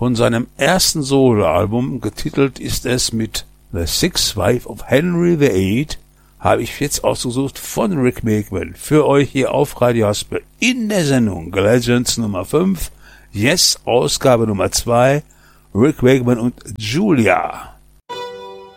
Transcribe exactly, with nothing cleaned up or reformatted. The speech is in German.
von seinem ersten Soloalbum, getitelt ist es mit The Sixth Wife of Henry the Eighth, habe ich jetzt ausgesucht von Rick Wakeman für euch hier auf Radio Haspel in der Sendung Legends Nummer fünf, Yes, Ausgabe Nummer zwei, Rick Wakeman und Julia.